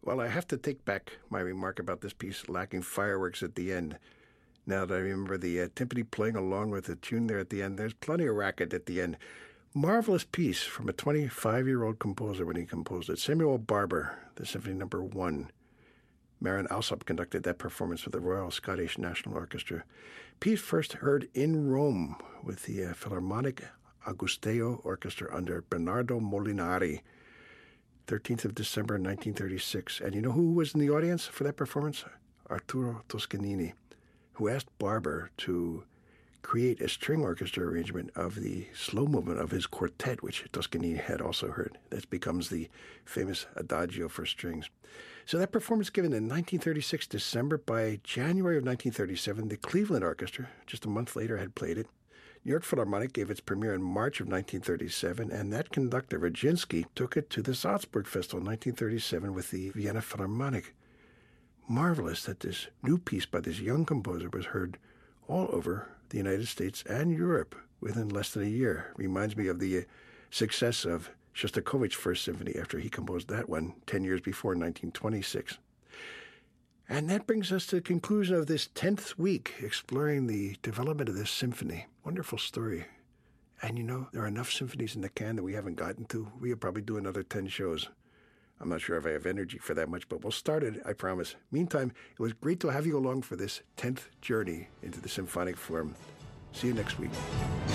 Well, I have to take back my remark about this piece lacking fireworks at the end. Now that I remember the timpani playing along with the tune there at the end, there's plenty of racket at the end. Marvelous piece from a 25-year-old composer when he composed it. Samuel Barber, the Symphony No. 1. Marin Alsop conducted that performance with the Royal Scottish National Orchestra. Piece first heard in Rome with the Philharmonic Agusteo Orchestra under Bernardo Molinari, 13th of December 1936. And you know who was in the audience for that performance? Arturo Toscanini, who asked Barber to create a string orchestra arrangement of the slow movement of his quartet, which Toscanini had also heard. That becomes the famous Adagio for strings. So that performance given in 1936 December, by January of 1937, the Cleveland Orchestra, just a month later, had played it. New York Philharmonic gave its premiere in March of 1937, and that conductor, Virginsky, took it to the Salzburg Festival in 1937 with the Vienna Philharmonic. Marvelous that this new piece by this young composer was heard all over the United States and Europe within less than a year. Reminds me of the success of Shostakovich's First Symphony after he composed that one 10 years before, 1926. And that brings us to the conclusion of this 10th week, exploring the development of this symphony. Wonderful story. And you know, there are enough symphonies in the can that we haven't gotten to. We'll probably do another 10 shows. I'm not sure if I have energy for that much, but we'll start it, I promise. Meantime, it was great to have you along for this 10th journey into the symphonic form. See you next week.